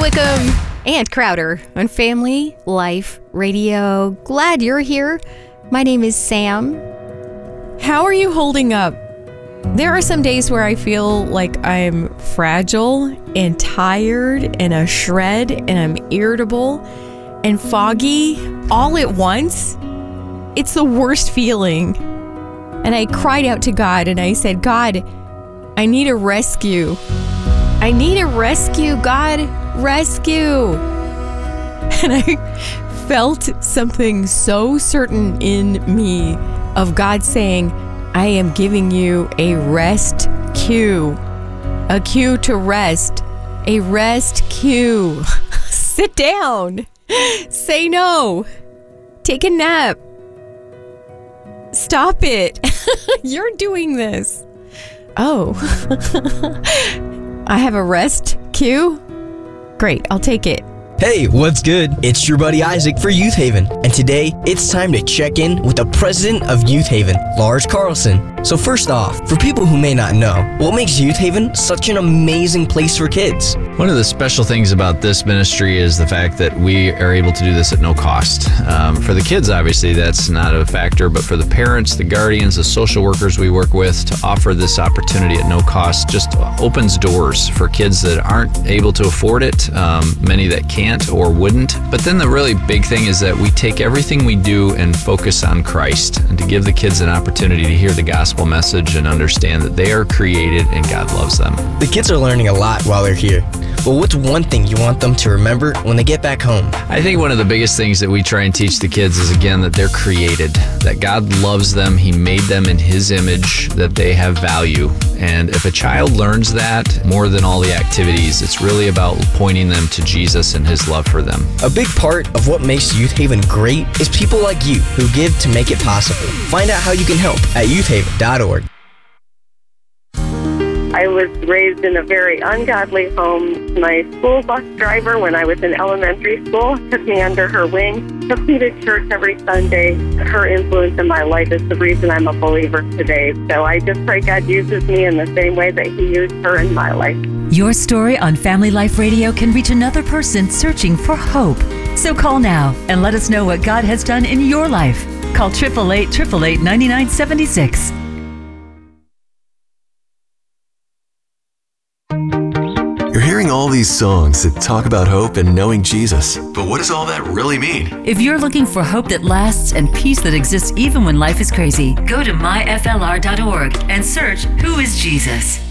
Wickham and Crowder on Family Life Radio. Glad you're here. My name is Sam. How are you holding up? There are some days where I feel like I'm fragile and tired and a shred and I'm irritable and foggy all at once. It's the worst feeling. And I cried out to God and I said, God, I need a rescue. I need a rescue, God, rescue. And I felt something so certain in me of God saying, I am giving you a rest cue, a cue to rest, a rest cue. Sit down, say no, take a nap, stop it. You're doing this. Oh, I have a rest cue? Great, I'll take it. Hey, what's good? It's your buddy Isaac for Youth Haven, and today it's time to check in with the president of Youth Haven, Lars Carlson. So first off, for people who may not know, what makes Youth Haven such an amazing place for kids? One of the special things about this ministry is the fact that we are able to do this at no cost. For the kids, obviously, that's not a factor, but for the parents, the guardians, the social workers we work with, to offer this opportunity at no cost just opens doors for kids that aren't able to afford it, many that can't or wouldn't. But then the really big thing is that we take everything we do and focus on Christ, and to give the kids an opportunity to hear the gospel message and understand that they are created and God loves them. The kids are learning a lot while they're here. But what's one thing you want them to remember when they get back home? I think one of the biggest things that we try and teach the kids is, again, that they're created, that God loves them, He made them in His image, that they have value. And if a child learns that more than all the activities, it's really about pointing them to Jesus and His love for them. A big part of what makes Youth Haven great is people like you who give to make it possible. Find out how you can help at youthhaven.org. I was raised in a very ungodly home. My school bus driver, when I was in elementary school, took me under her wing, took me to church every Sunday. Her influence in my life is the reason I'm a believer today. So I just pray God uses me in the same way that He used her in my life. Your story on Family Life Radio can reach another person searching for hope. So call now and let us know what God has done in your life. Call 888-888-9976. You're hearing all these songs that talk about hope and knowing Jesus. But what does all that really mean? If you're looking for hope that lasts and peace that exists even when life is crazy, go to myflr.org and search Who is Jesus?